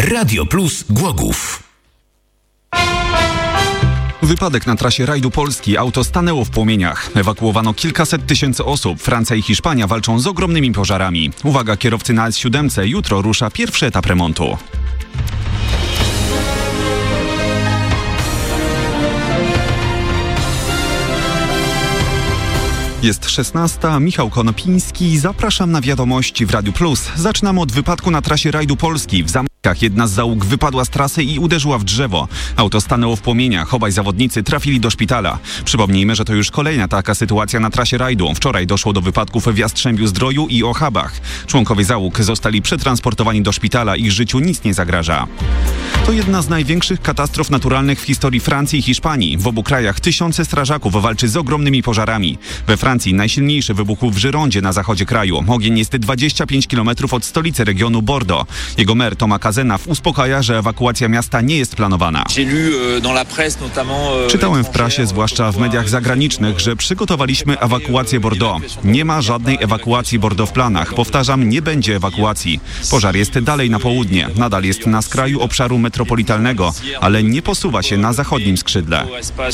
Radio Plus Głogów. Wypadek na trasie rajdu Polski. Auto stanęło w płomieniach. Ewakuowano kilkaset tysięcy osób. Francja i Hiszpania walczą z ogromnymi pożarami. Uwaga, kierowcy na S7. Jutro rusza pierwszy etap remontu. Jest 16. Michał Konopiński. Zapraszam na wiadomości w Radiu Plus. Zaczynamy od wypadku na trasie rajdu Polski. W Zamkach jedna z załóg wypadła z trasy i uderzyła w drzewo. Auto stanęło w płomieniach. Obaj zawodnicy trafili do szpitala. Przypomnijmy, że to już kolejna taka sytuacja na trasie rajdu. Wczoraj doszło do wypadków w Jastrzębiu-Zdroju i Ochabach. Członkowie załóg zostali przetransportowani do szpitala. Ich życiu nic nie zagraża. To jedna z największych katastrof naturalnych w historii Francji i Hiszpanii. W obu krajach tysiące strażaków walczy z ogromnymi pożarami. We Francji najsilniejszy wybuchł w Girondzie na zachodzie kraju. Ogień jest 25 km od stolicy regionu Bordeaux. Jego mer Thomas Cazenave uspokaja, że ewakuacja miasta nie jest planowana. Czytałem w prasie, zwłaszcza w mediach zagranicznych, że przygotowaliśmy ewakuację Bordeaux. Nie ma żadnej ewakuacji Bordeaux w planach. Powtarzam, nie będzie ewakuacji. Pożar jest dalej na południe. Nadal jest na skraju obszaru metropolitalnego, ale nie posuwa się na zachodnim skrzydle.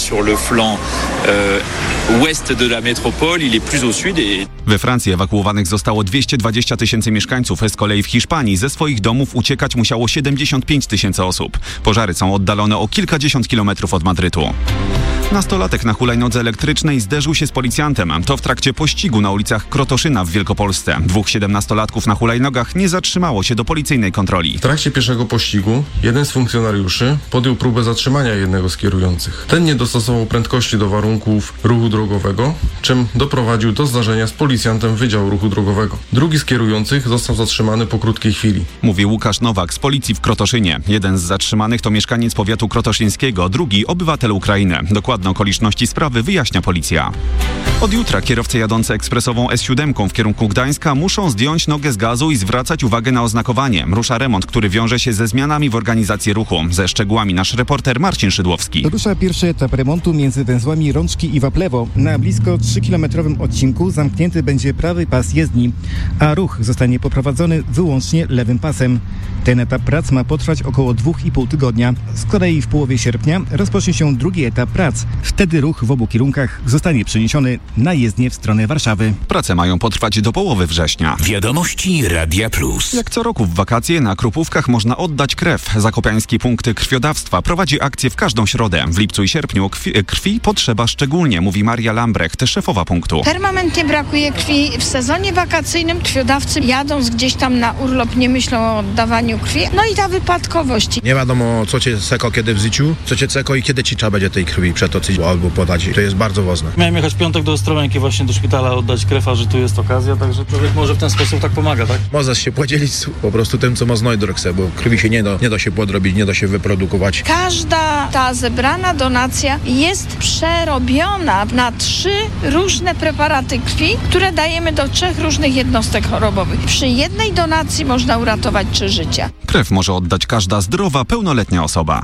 We Francji ewakuowanych zostało 220 tysięcy mieszkańców. Z kolei w Hiszpanii ze swoich domów uciekać musiało 75 tysięcy osób. Pożary są oddalone o kilkadziesiąt kilometrów od Madrytu. Nastolatek na hulajnodze elektrycznej zderzył się z policjantem. To w trakcie pościgu na ulicach Krotoszyna w Wielkopolsce. Dwóch 17-latków na hulajnogach nie zatrzymało się do policyjnej kontroli. W trakcie pierwszego pościgu jeden z funkcjonariuszy podjął próbę zatrzymania jednego z kierujących. Ten nie dostosował prędkości do warunków ruchu drogowego, czym doprowadził do zdarzenia z policjantem Wydziału Ruchu Drogowego. Drugi z kierujących został zatrzymany po krótkiej chwili. Mówi Łukasz Nowak z policji w Krotoszynie. Jeden z zatrzymanych to mieszkaniec powiatu krotoszyńskiego, drugi obywatel Ukrainy. Dokładne okoliczności sprawy wyjaśnia policja. Od jutra kierowcy jadący ekspresową S7 w kierunku Gdańska muszą zdjąć nogę z gazu i zwracać uwagę na oznakowanie. Rusza remont, który wiąże się ze zmianami w organizacji ruchu. Ze szczegółami nasz reporter Marcin Szydłowski. Rusza pierwszy etap remontu między węzłami Rączki i Waplewo. Na blisko 3-kilometrowym odcinku zamknięty będzie prawy pas jezdni, a ruch zostanie poprowadzony wyłącznie lewym pasem. Ten etap prac ma potrwać około 2,5 tygodnia. Z kolei w połowie sierpnia rozpocznie się drugi etap prac. Wtedy ruch w obu kierunkach zostanie przeniesiony na jezdnię w stronę Warszawy. Prace mają potrwać do połowy września. Wiadomości Radia Plus. Jak co roku w wakacje na Krupówkach można oddać krew. Zakopiański Punkt Krwiodawstwa prowadzi akcję w każdą środę. W lipcu i sierpniu krwi potrzeba szczególnie, mówi Maria Lambrecht, szefowa punktu. Permanentnie brakuje krwi. W sezonie wakacyjnym krwiodawcy jadąc gdzieś tam na urlop nie myślą o oddawaniu krwi. No i ta wypadkowość. Nie wiadomo, co cię seko kiedy w życiu, co cię seko i kiedy ci trzeba będzie tej krwi przetoczyć albo podać. To jest bardzo ważne. Miałem jechać w piątek do Ostrołęki właśnie do szpitala oddać krew, a że tu jest okazja, także człowiek może w ten sposób tak pomaga, tak? Możesz się podzielić po prostu tym, co ma znajdę, bo krwi się nie da się podrobić, nie da się wyprodukować. Każda ta zebrana donacja jest przerobiona na 3 różne preparaty krwi, które dajemy do 3 różnych jednostek chorobowych. Przy jednej donacji można uratować 3 życia. Krew może oddać każda zdrowa, pełnoletnia osoba.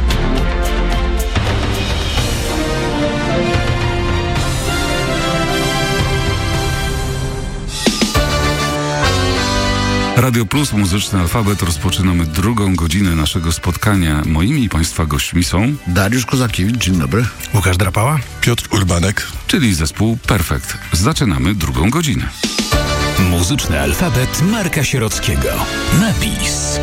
Radio Plus, muzyczny alfabet. Rozpoczynamy drugą godzinę naszego spotkania. Moimi i Państwa gośćmi są Dariusz Kozakiewicz, dzień dobry. Łukasz Drapała, Piotr Urbanek, czyli zespół Perfekt. Zaczynamy drugą godzinę. Muzyczny alfabet Marka Sierockiego. Napis.